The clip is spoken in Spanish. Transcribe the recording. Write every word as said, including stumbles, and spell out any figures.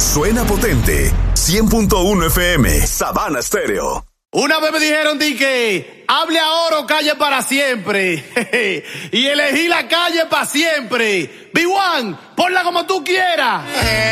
suena potente. cien punto uno F M, Sabana Stereo. Una vez me dijeron, di que hable ahora o calle para siempre. Y elegí la calle para siempre. B uno, ponla como tú quieras.